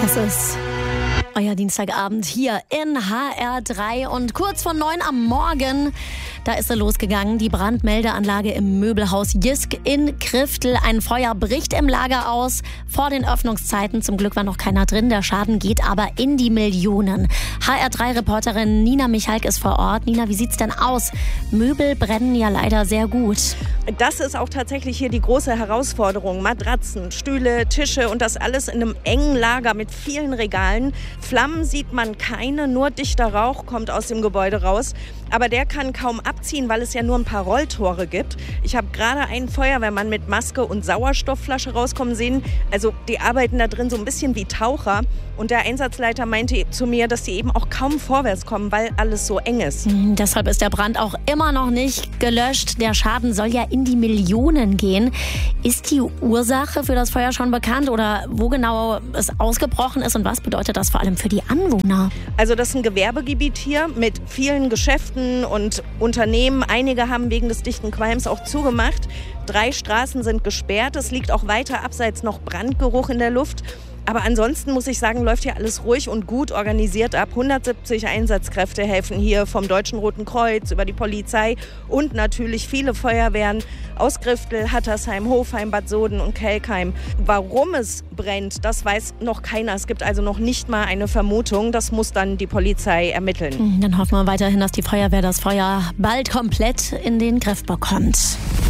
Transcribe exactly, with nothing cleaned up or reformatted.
Es ist euer Dienstagabend hier in H R drei und kurz vor neun am Morgen, da ist er losgegangen. Die Brandmeldeanlage im Möbelhaus Jysk in Kriftel. Ein Feuer bricht im Lager aus vor den Öffnungszeiten. Zum Glück war noch keiner drin. Der Schaden geht aber in die Millionen. H R drei Reporterin Nina Michalk ist vor Ort. Nina, wie sieht's denn aus? Möbel brennen ja leider sehr gut. Das ist auch tatsächlich hier die große Herausforderung. Matratzen, Stühle, Tische und das alles in einem engen Lager mit vielen Regalen. Flammen sieht man keine, nur dichter Rauch kommt aus dem Gebäude raus. Aber der kann kaum abziehen, weil es ja nur ein paar Rolltore gibt. Ich habe gerade einen Feuerwehrmann mit Maske und Sauerstoffflasche rauskommen sehen. Also die arbeiten da drin so ein bisschen wie Taucher. Und der Einsatzleiter meinte zu mir, dass sie eben auch kaum vorwärts kommen, weil alles so eng ist. Mhm, deshalb ist der Brand auch immer noch nicht gelöscht. Der Schaden soll ja in die Millionen gehen. Ist die Ursache für das Feuer schon bekannt oder wo genau es ausgebrochen ist und was bedeutet das vor allem für die Anwohner? Also das ist ein Gewerbegebiet hier mit vielen Geschäften und Unternehmen. Einige haben wegen des dichten Qualms auch zugemacht. Drei Straßen sind gesperrt. Es liegt auch weiter abseits noch Brandgeruch in der Luft. Aber ansonsten muss ich sagen, läuft hier alles ruhig und gut organisiert ab. hundertsiebzig Einsatzkräfte helfen hier vom Deutschen Roten Kreuz über die Polizei und natürlich viele Feuerwehren aus Kriftel, Hattersheim, Hofheim, Bad Soden und Kelkheim. Warum es brennt, das weiß noch keiner. Es gibt also noch nicht mal eine Vermutung. Das muss dann die Polizei ermitteln. Dann hoffen wir weiterhin, dass die Feuerwehr das Feuer bald komplett in den Griff bekommt.